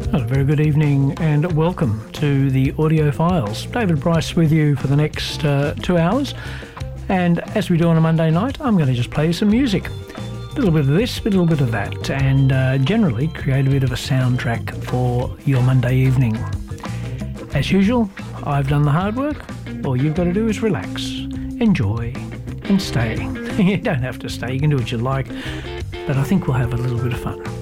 Well, a very good evening and welcome to the Audio Files. David Bryce with you for the next 2 hours. And as we do on a Monday night, I'm going to just play you some music. A little bit of this, a little bit of that, and generally create a bit of a soundtrack for your Monday evening. As usual, I've done the hard work. All you've got to do is relax, enjoy, and stay. You don't have to stay, you can do what you like, but I think we'll have a little bit of fun.